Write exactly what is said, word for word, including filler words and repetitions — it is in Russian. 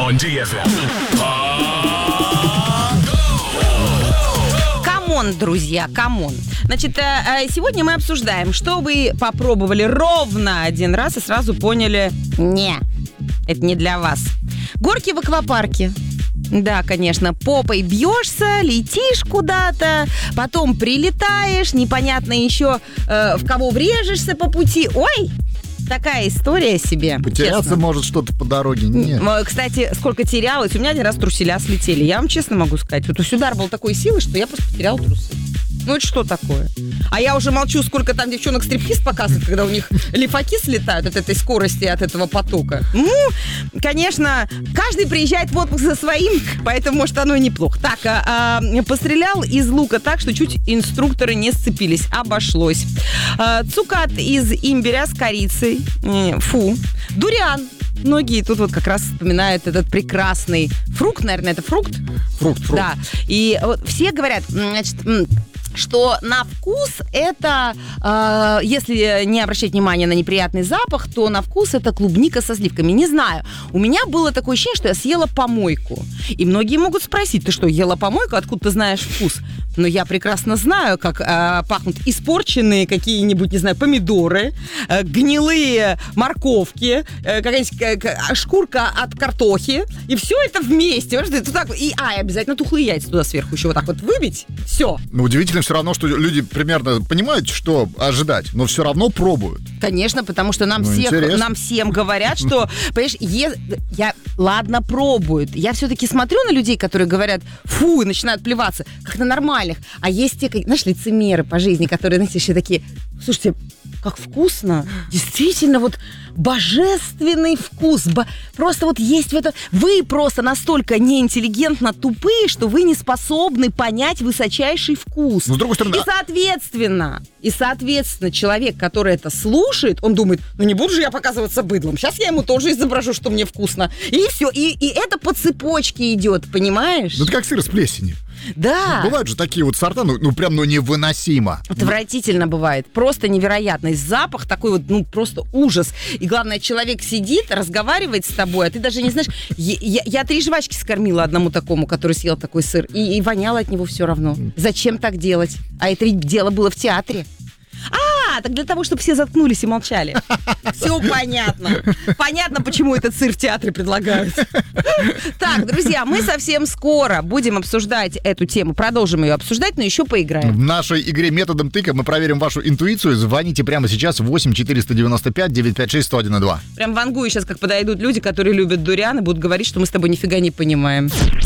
on ди эф эм. Камон, друзья, камон. Значит, сегодня мы обсуждаем, что вы попробовали ровно один раз и сразу поняли: не, это не для вас. Горки в аквапарке. Да, конечно, попой бьешься, летишь куда-то, потом прилетаешь, непонятно еще э, в кого врежешься по пути. Ой, такая история себе. Потеряться честно. Может что-то по дороге. Нет. Кстати, сколько терялось, у меня один раз труселя слетели. Я вам честно могу сказать, вот удар был такой силы, что я просто потеряла трусы. Ну это что такое? А я уже молчу, сколько там девчонок стриптиз показывают, когда у них лифаки слетают от этой скорости, от этого потока. Ну, конечно, каждый приезжает в отпуск за своим, поэтому, может, оно и неплохо. Так, а, а, пострелял из лука так, что чуть инструкторы не сцепились. Обошлось. А, цукат из имбиря с корицей. Фу. Дуриан. Многие тут вот как раз вспоминают этот прекрасный фрукт, наверное, это фрукт? Фрукт, фрукт. Да. И вот все говорят, значит, что на вкус это, э, если не обращать внимания на неприятный запах, то на вкус это клубника со сливками. Не знаю. У меня было такое ощущение, что я съела помойку. И многие могут спросить: ты что, ела помойку? Откуда ты знаешь вкус? Но я прекрасно знаю, как э, пахнут испорченные какие-нибудь, не знаю, помидоры, э, гнилые морковки, э, какая-нибудь э, шкурка от картохи. И все это вместе. Вот так, и, а, и обязательно тухлые яйца туда сверху еще вот так вот выбить. Все. Но удивительно все равно, что люди примерно понимают, что ожидать, но все равно пробуют. Конечно, потому что нам, Ну, всех, интересно. нам всем говорят, что, понимаешь, е- я, ладно, пробуют. Я все-таки смотрю на людей, которые говорят, фу, и начинают плеваться, как на нормальных. А есть те, знаешь, лицемеры по жизни, которые, знаете, еще такие: слушайте, как вкусно, действительно, вот божественный вкус, бо- просто вот есть в этом... Вы просто настолько неинтеллигентно тупые, что вы не способны понять высочайший вкус. Но с другой стороны... И соответственно, и соответственно, человек, который это слушает, он думает: ну не буду же я показываться быдлом, сейчас я ему тоже изображу, что мне вкусно. И все, и, и это по цепочке идет, понимаешь? Ну это как сыр с плесенью. Да. Бывают же такие вот сорта, ну, ну прям, ну невыносимо. Отвратительно бывает. Просто невероятно. И запах такой вот, ну просто ужас. И главное, человек сидит, разговаривает с тобой, а ты даже не знаешь... Я, я, я три жвачки скормила одному такому, который съел такой сыр, и, и воняло от него все равно. Зачем так делать? А это ведь дело было в театре. А, так для того, чтобы все заткнулись и молчали. Все понятно. Понятно, почему этот сыр в театре предлагают. Так, друзья, мы совсем скоро будем обсуждать эту тему. Продолжим ее обсуждать, но еще поиграем. В нашей игре методом тыка мы проверим вашу интуицию. Звоните прямо сейчас восемь четыреста девяносто пять девятьсот пятьдесят шесть сто один и два. Прям вангую сейчас, как подойдут люди, которые любят дуриан, и будут говорить, что мы с тобой нифига не понимаем.